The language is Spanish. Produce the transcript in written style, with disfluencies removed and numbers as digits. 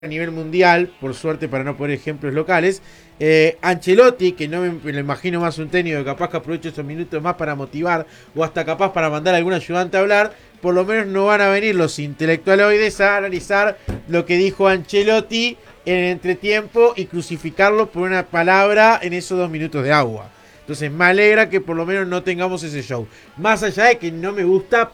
a nivel mundial, por suerte para no poner ejemplos locales. Ancelotti, que no me lo imagino más un técnico que capaz que aproveche esos minutos más para motivar o hasta capaz para mandar a algún ayudante a hablar, por lo menos no van a venir los intelectualoides a analizar lo que dijo Ancelotti en el entretiempo y crucificarlo por una palabra en esos 2 minutos de agua. Entonces me alegra que por lo menos no tengamos ese show. Más allá de que no me gusta